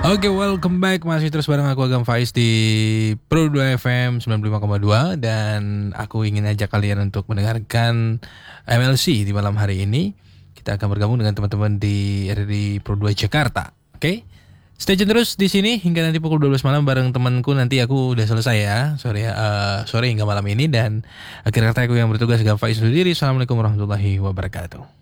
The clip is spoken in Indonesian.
Oke, welcome back. Masih terus bareng aku Agam Faiz di Pro 2 FM 95,2 dan aku ingin ajak kalian untuk mendengarkan MLC di malam hari ini. Kita akan bergabung dengan teman-teman di RRI Pro 2 Jakarta. Oke? Stay tune terus di sini hingga nanti pukul 12 malam bareng temanku. Nanti aku udah selesai ya. Sore hingga malam ini dan akhir kata aku yang bertugas Agam Faiz undur diri. Assalamualaikum warahmatullahi wabarakatuh.